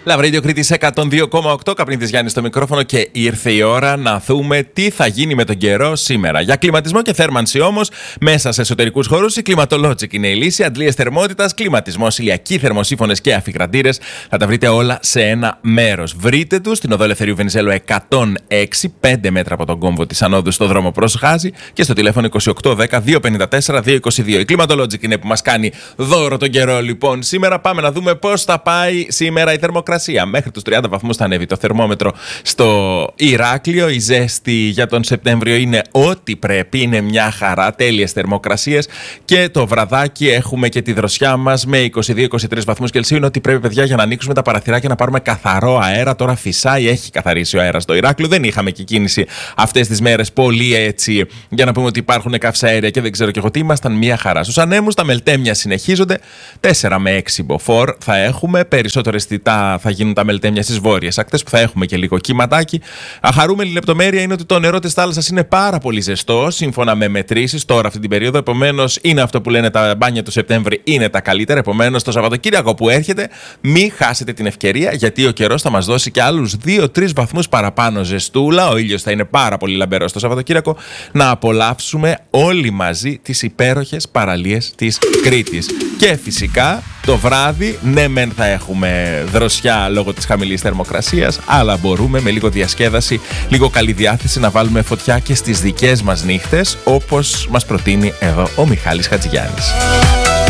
Λαβρίδιο Κρήτης 102,8. Καπνίτης Γιάννης στο μικρόφωνο και ήρθε η ώρα να δούμε τι θα γίνει με τον καιρό σήμερα. Για κλιματισμό και θέρμανση όμως, μέσα σε εσωτερικούς χώρους, η Climatologic είναι η λύση. Αντλίες θερμότητας, κλιματισμός, ηλιακοί θερμοσύφωνες και αφιγραντήρες. Θα τα βρείτε όλα σε ένα μέρος. Βρείτε τους στην οδό Ελευθερίου Βενιζέλου 106, 5 μέτρα από τον κόμβο της ανόδου στο δρόμο προς Χάζη και στο τηλέφωνο 2810-254-222. Η Climatologic είναι που μας κάνει δώρο τον καιρό, λοιπόν. Σήμερα πάμε να δούμε πώς θα πάει σήμερα η θερμοκρασία. Μέχρι τους 30 βαθμούς θα ανέβει το θερμόμετρο στο Ηράκλειο. Η ζέστη για τον Σεπτέμβριο είναι ό,τι πρέπει. Είναι μια χαρά, τέλειες θερμοκρασίες. Και το βραδάκι έχουμε και τη δροσιά μας με 22-23 βαθμούς Κελσίου. Είναι ό,τι πρέπει, παιδιά, για να ανοίξουμε τα παραθυράκια να πάρουμε καθαρό αέρα. Τώρα φυσάει, έχει καθαρίσει ο αέρας στο Ηράκλειο. Δεν είχαμε και κίνηση αυτές τις μέρες πολύ έτσι για να πούμε ότι υπάρχουν καυσαέρια και δεν ξέρω και εγώ τι. Ήμασταν μια χαρά. Στους ανέμους τα μελτέμια συνεχίζονται. 4 με 6 μποφόρ θα έχουμε. Περισσότερο αισθητά θα γίνουν τα μελτέμια στις βόρειες ακτές που θα έχουμε και λίγο κύματάκι. Αχαρούμενη λεπτομέρεια είναι ότι το νερό της θάλασσας είναι πάρα πολύ ζεστό, σύμφωνα με μετρήσεις τώρα αυτή την περίοδο. Επομένως, είναι αυτό που λένε τα μπάνια του Σεπτέμβρη είναι τα καλύτερα. Επομένως, το Σαββατοκύριακο που έρχεται, μην χάσετε την ευκαιρία, γιατί ο καιρός θα μας δώσει και άλλους 2-3 βαθμούς παραπάνω ζεστούλα. Ο ήλιος θα είναι πάρα πολύ λαμπερός το Σαββατοκύριακο. Να απολαύσουμε όλοι μαζί τις υπέροχες παραλίες της Κρήτης. Και φυσικά το βράδυ, ναι, μεν θα έχουμε δροσιά λόγω της χαμηλής θερμοκρασίας, αλλά μπορούμε με λίγο διασκέδαση, λίγο καλή διάθεση να βάλουμε φωτιά και στις δικές μας νύχτες, όπως μας προτείνει εδώ ο Μιχάλης Χατζηγιάννης.